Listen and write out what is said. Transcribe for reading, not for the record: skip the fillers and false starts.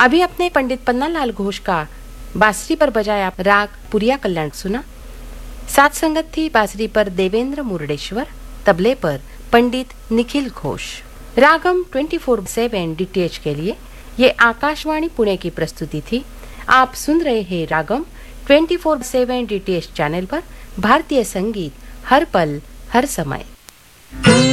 अभी अपने पंडित पन्नालाल घोष का बांसुरी पर बजाया राग पुरिया कल्याण सुना। साथ संगत थी बांसुरी पर देवेंद्र मुरडेश्वर, तबले पर पंडित निखिल घोष। रागम 24/7 DTH के लिए ये आकाशवाणी पुणे की प्रस्तुति थी। आप सुन रहे हैं रागम 24/7 DTH चैनल पर भारतीय संगीत हर पल हर समय।